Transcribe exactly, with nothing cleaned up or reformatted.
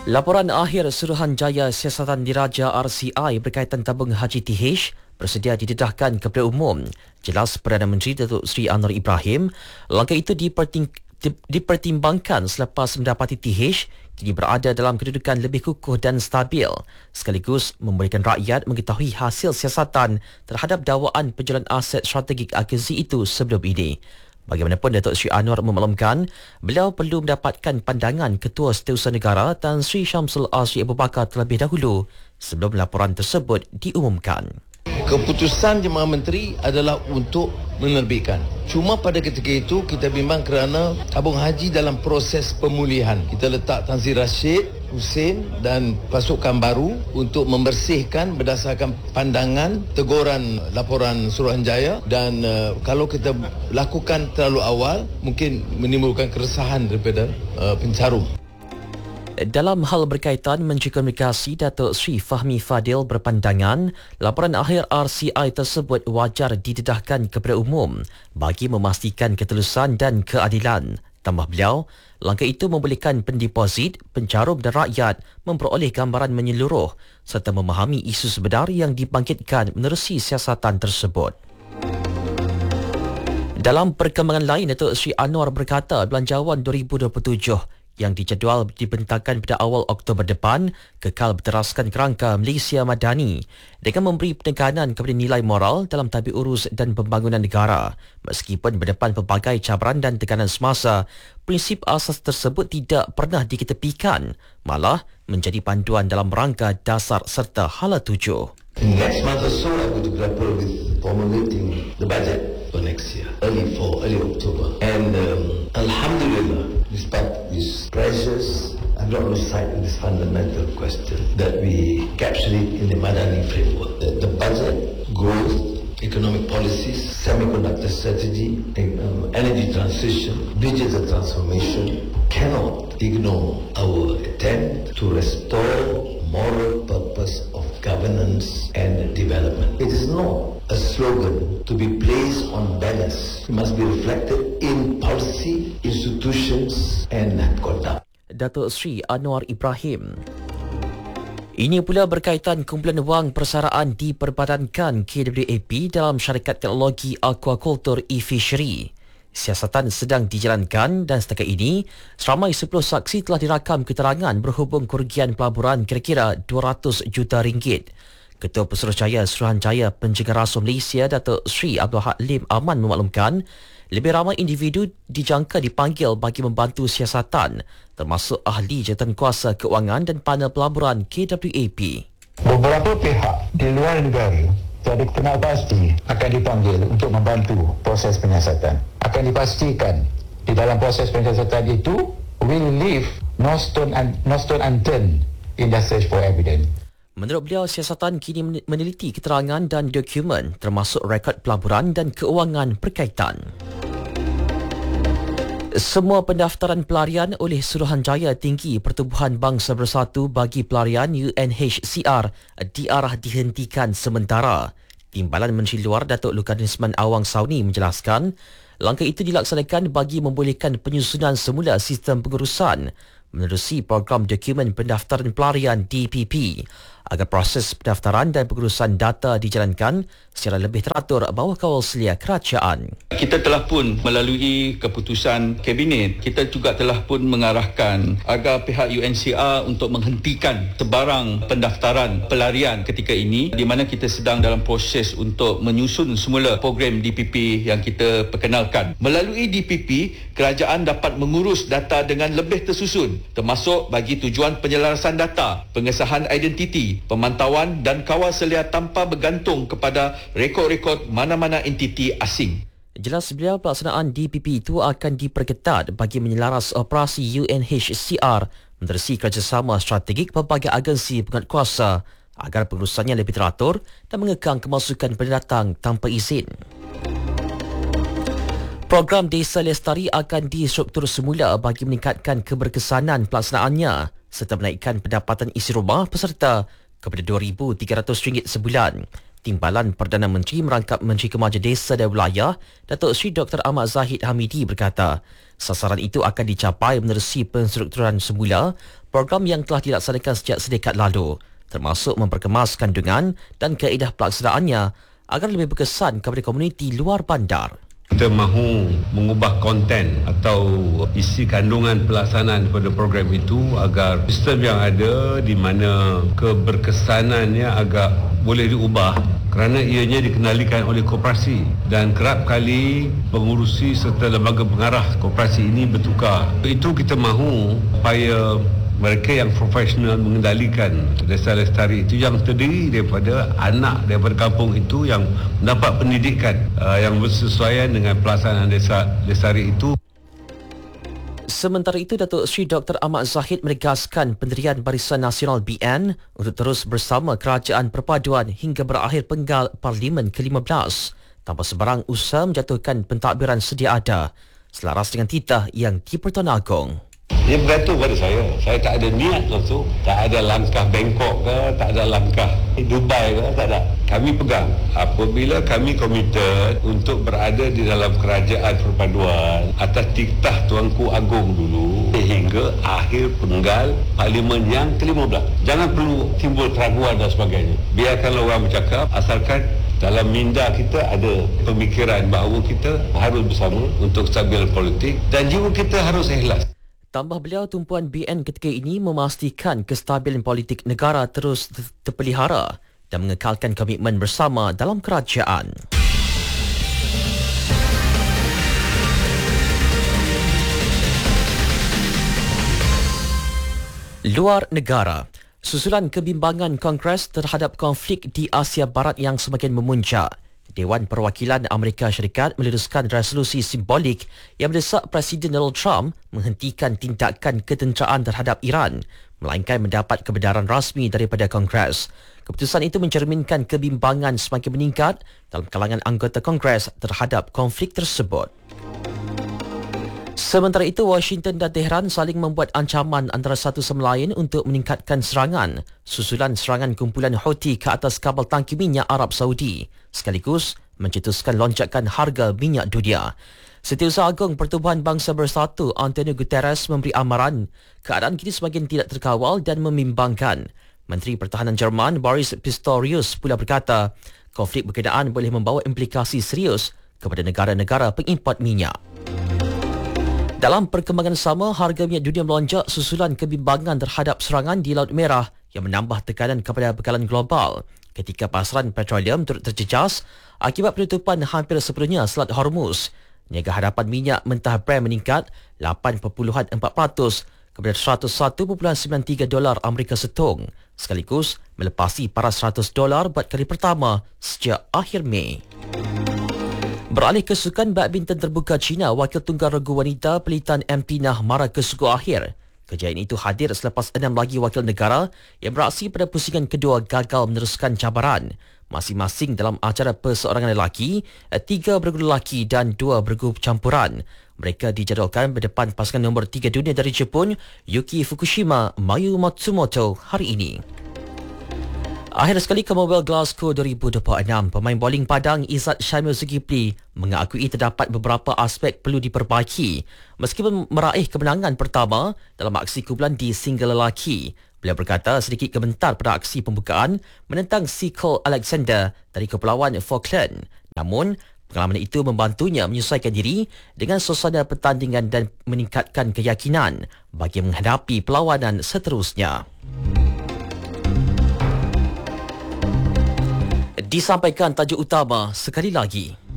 Laporan akhir Suruhanjaya Siasatan Diraja R C I berkaitan tabung Haji T H bersedia didedahkan kepada umum. Jelas Perdana Menteri Datuk Seri Anwar Ibrahim, langkah itu diperting- dipertimbangkan selepas mendapati T H kini berada dalam kedudukan lebih kukuh dan stabil, sekaligus memberikan rakyat mengetahui hasil siasatan terhadap dakwaan penjualan aset strategik agensi itu sebelum ini. Bagaimanapun, Datuk Seri Anwar memaklumkan beliau perlu mendapatkan pandangan Ketua Setiausaha Negara Tan Sri Syamsul Azri Abu Bakar terlebih dahulu sebelum laporan tersebut diumumkan. Keputusan Jemaah Menteri adalah untuk menerbitkan. Cuma pada ketika itu kita bimbang kerana tabung haji dalam proses pemulihan. Kita letak Tan Sri Rashid Hussein dan pasukan baru untuk membersihkan berdasarkan pandangan teguran laporan Suruhanjaya, dan uh, kalau kita lakukan terlalu awal mungkin menimbulkan keresahan daripada uh, pencarum. Dalam hal berkaitan, Menteri Komunikasi Datuk Sri Fahmi Fadil berpandangan laporan akhir R C I tersebut wajar didedahkan kepada umum bagi memastikan ketelusan dan keadilan. Tambah beliau, langkah itu membolehkan pendeposit, pencarum dan rakyat memperoleh gambaran menyeluruh serta memahami isu sebenar yang dibangkitkan menerusi siasatan tersebut. Dalam perkembangan lain, Datuk Seri Anwar berkata belanjawan dua ribu dua puluh tujuh yang dijadual dibentangkan pada awal Oktober depan kekal berteraskan kerangka Malaysia Madani dengan memberi penekanan kepada nilai moral dalam tabik urus dan pembangunan negara. Meskipun berdepan pelbagai cabaran dan tekanan semasa, prinsip asas tersebut tidak pernah diketepikan, malah menjadi panduan dalam rangka dasar serta hala tuju. Next month or so, I'm going to grapple with formulating the budget for next year, early for early October. And um, Alhamdulillah, despite these pressures, I've not lost sight of this fundamental question that we capture it in the Madani framework. That the budget, growth, economic policies, semiconductor strategy, um, energy transition, digital transformation cannot ignore our attempt to restore moral purpose of governance and development. It is not a slogan to be placed on banners. It must be reflected in policy, institutions and conduct. Datuk Seri Anwar Ibrahim. Ini pula berkaitan kumpulan wang persaraan diperbadankan K W A P dalam syarikat teknologi aquaculture e-fishery. Siasatan sedang dijalankan dan setakat ini, seramai sepuluh saksi telah dirakam keterangan berhubung kerugian pelaburan kira-kira dua ratus juta ringgit. Ketua Pesuruhjaya Suruhanjaya Pencegahan Rasuah Malaysia Datuk Seri Abdul Halim Aman memaklumkan lebih ramai individu dijangka dipanggil bagi membantu siasatan, termasuk ahli jawatankuasa keuangan dan panel pelaburan K W A P. Beberapa pihak di luar negara tiada kenal pasti akan dipanggil untuk membantu proses penyiasatan. Akan dipastikan di dalam proses penyiasatan itu will leave no stone, un- no stone unturned in the search for evidence. Menurut beliau, siasatan kini meneliti keterangan dan dokumen termasuk rekod pelaburan dan keuangan berkaitan. Semua pendaftaran pelarian oleh Suruhanjaya Tinggi Pertubuhan Bangsa Bersatu bagi pelarian U N H C R diarah dihentikan sementara. Timbalan Menteri Luar Datuk Lukanisman Awang Sauni menjelaskan, langkah itu dilaksanakan bagi membolehkan penyusunan semula sistem pengurusan menerusi program dokumen pendaftaran pelarian D P P agar proses pendaftaran dan pengurusan data dijalankan secara lebih teratur bawah kawal selia kerajaan. Kita telah pun melalui keputusan Kabinet, kita juga telah pun mengarahkan agar pihak U N C R untuk menghentikan sebarang pendaftaran pelarian ketika ini, di mana kita sedang dalam proses untuk menyusun semula program D P P yang kita perkenalkan. Melalui D P P, kerajaan dapat mengurus data dengan lebih tersusun, termasuk bagi tujuan penyelarasan data, pengesahan identiti, pemantauan dan kawal selia tanpa bergantung kepada rekod-rekod mana-mana entiti asing. Jelas beliau, pelaksanaan D P P itu akan diperketat bagi menyelaras operasi U N H C R menerusi kerjasama strategik pelbagai agensi penguatkuasa agar pengurusannya lebih teratur dan mengekang kemasukan pendatang tanpa izin. Program Desa Lestari akan distruktur semula bagi meningkatkan keberkesanan pelaksanaannya serta menaikkan pendapatan isi rumah peserta kepada dua ribu tiga ratus ringgit sebulan. Timbalan Perdana Menteri merangkap Menteri Kemajuan Desa dan Wilayah Datuk Seri Doktor Ahmad Zahid Hamidi berkata, sasaran itu akan dicapai menerusi penstrukturan semula program yang telah dilaksanakan sejak sedekat lalu, termasuk memperkemas kandungan dan kaedah pelaksanaannya agar lebih berkesan kepada komuniti luar bandar. Kita mahu mengubah konten atau isi kandungan pelaksanaan pada program itu agar sistem yang ada di mana keberkesanannya agak boleh diubah kerana ianya dikenalikan oleh koperasi dan kerap kali pengurusi serta lembaga pengarah koperasi ini bertukar. Itu kita mahu supaya mereka yang profesional mengendalikan desa lestari itu yang terdiri daripada anak daripada kampung itu yang mendapat pendidikan uh, yang bersesuaian dengan pelaksanaan desa lestari itu. Sementara itu, Datuk Seri Doktor Ahmad Zahid menegaskan pendirian Barisan Nasional B N untuk terus bersama Kerajaan Perpaduan hingga berakhir penggal Parlimen ke lima belas tanpa sebarang usaha menjatuhkan pentadbiran sedia ada selaras dengan titah yang di-Pertuan Agong. Dia bergantung pada saya. Saya tak ada niat langsung. Tak ada langkah Bangkok ke, tak ada langkah Dubai ke, tak ada. Kami pegang apabila kami komited untuk berada di dalam kerajaan perpaduan atas titah Tuanku Agong dulu sehingga akhir penggal Parlimen yang ke lima belas. Jangan perlu timbul keraguan dan sebagainya. Biarkanlah orang bercakap asalkan dalam minda kita ada pemikiran bahawa kita harus bersama untuk stabil politik dan jiwa kita harus ikhlas. Tambah beliau, tumpuan B N ketika ini memastikan kestabilan politik negara terus terpelihara dan mengekalkan komitmen bersama dalam kerajaan. Luar negara. Susulan kebimbangan Kongres terhadap konflik di Asia Barat yang semakin memuncak, Dewan Perwakilan Amerika Syarikat meneruskan resolusi simbolik yang mendesak Presiden Donald Trump menghentikan tindakan ketenteraan terhadap Iran, melainkan mendapat kebenaran rasmi daripada Kongres. Keputusan itu mencerminkan kebimbangan semakin meningkat dalam kalangan anggota Kongres terhadap konflik tersebut. Sementara itu, Washington dan Tehran saling membuat ancaman antara satu sama lain untuk meningkatkan serangan susulan serangan kumpulan Houthi ke atas kapal tangki minyak Arab Saudi, sekaligus mencetuskan lonjakan harga minyak dunia. Setiausaha Agung Pertubuhan Bangsa Bersatu Antonio Guterres memberi amaran keadaan kini semakin tidak terkawal dan membimbangkan. Menteri Pertahanan Jerman Boris Pistorius pula berkata, konflik berkenaan boleh membawa implikasi serius kepada negara-negara pengimport minyak. Dalam perkembangan sama, harga minyak dunia melonjak susulan kebimbangan terhadap serangan di Laut Merah yang menambah tekanan kepada bekalan global ketika pasaran petroleum turut terjejas akibat penutupan hampir sepenuhnya Selat Hormuz. Niaga hadapan minyak mentah Brent meningkat lapan perpuluhan empat peratus kepada seratus satu perpuluhan sembilan tiga dolar Amerika Setung, sekaligus melepasi paras seratus dolar buat kali pertama sejak akhir Mei. Beralih ke sukan badminton terbuka China, wakil tunggal regu wanita pelitan M P Nah mara ke suku akhir. Kejayaan itu hadir selepas enam lagi wakil negara yang beraksi pada pusingan kedua gagal meneruskan cabaran, masing-masing dalam acara perseorangan lelaki, tiga bergu lelaki dan dua bergu campuran. Mereka dijadualkan berdepan pasangan nombor tiga dunia dari Jepun, Yuki Fukushima, Mayu Matsumoto hari ini. Akhir sekali, Commonwealth Glasgow dua ribu dua puluh enam, pemain bowling Padang Izzat Syamil Zulkifli mengakui terdapat beberapa aspek perlu diperbaiki meskipun meraih kemenangan pertama dalam aksi kumpulan di single lelaki. Beliau berkata sedikit gementar pada aksi pembukaan menentang Seacole Alexander dari Kepulauan Falkland. Namun, pengalaman itu membantunya menyesuaikan diri dengan suasana pertandingan dan meningkatkan keyakinan bagi menghadapi perlawanan seterusnya. Disampaikan tajuk utama sekali lagi.